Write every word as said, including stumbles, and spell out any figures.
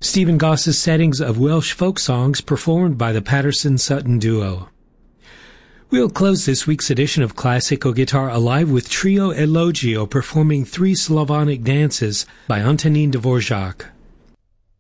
Stephen Goss's settings of Welsh folk songs performed by the Patterson-Sutton Duo. We'll close this week's edition of Classical Guitar Alive with Trio Elogio performing Three Slavonic Dances by Antonin Dvorak.